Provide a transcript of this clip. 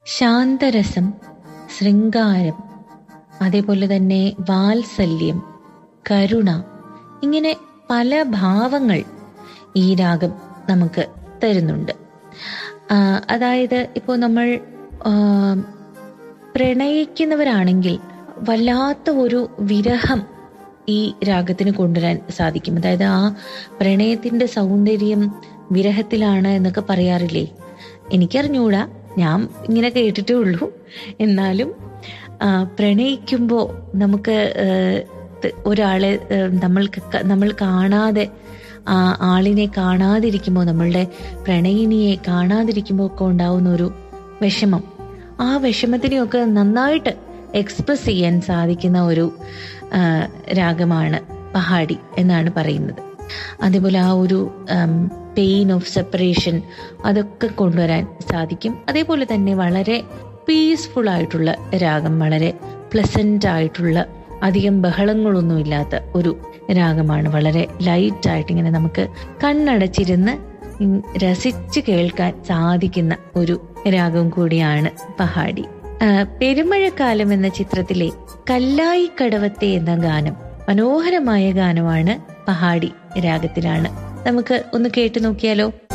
ശാന്തരസം, ശൃംഗാരം, അതേപോലെ തന്നെ വാത്സല്യം, കരുണ, ഇങ്ങനെ പല ഭാവങ്ങൾ ഈ രാഗം നമുക്ക് തരുന്നുണ്ട്. അതായത് ഇപ്പോൾ നമ്മൾ പ്രണയിക്കുന്നവരാണെങ്കിൽ വല്ലാത്ത ഒരു വിരഹം ഈ രാഗത്തിന് കൊണ്ടുവരാൻ സാധിക്കും. അതായത് ആ പ്രണയത്തിന്റെ സൗന്ദര്യം വിരഹത്തിലാണ് എന്നൊക്കെ പറയാറില്ലേ? എനിക്കറിഞ്ഞൂടാ, ഞാൻ ഇങ്ങനെ കേട്ടിട്ടേ ഉള്ളൂ. എന്നാലും പ്രണയിക്കുമ്പോൾ നമുക്ക് ഒരാളെ നമ്മൾ കാണാതെ, ആ ആളിനെ കാണാതിരിക്കുമ്പോൾ, നമ്മളുടെ പ്രണയിനിയെ കാണാതിരിക്കുമ്പോൾ ഒക്കെ ഉണ്ടാവുന്ന ഒരു വിഷമം, ആ വിഷമത്തിനെയൊക്കെ നന്നായിട്ട് എക്സ്പ്രസ് ചെയ്യാൻ സാധിക്കുന്ന ഒരു രാഗമാണ് പഹാഡി എന്നാണ് പറയുന്നത്. അതേപോലെ ആ ഒരു പെയിൻ ഓഫ് സെപ്പറേഷൻ അതൊക്കെ കൊണ്ടുവരാൻ സാധിക്കും. അതേപോലെ തന്നെ വളരെ പീസ്ഫുൾ ആയിട്ടുള്ള രാഗം, വളരെ പ്ലസന്റ് ആയിട്ടുള്ള, അധികം ബഹളങ്ങളൊന്നുമില്ലാത്ത ഒരു രാഗമാണ്. വളരെ ലൈറ്റായിട്ട് ഇങ്ങനെ നമുക്ക് കണ്ണടച്ചിരുന്ന് രസിച്ച് കേൾക്കാൻ സാധിക്കുന്ന ഒരു രാഗം കൂടിയാണ് പഹാഡി. പെരുമഴക്കാലം എന്ന ചിത്രത്തിലെ കല്ലായി കടവത്തെ എന്ന ഗാനം മനോഹരമായ ഗാനമാണ്. പഹാഡി രാഗത്തിലാണ്. നമുക്ക് ഒന്ന് കേട്ടു നോക്കിയാലോ?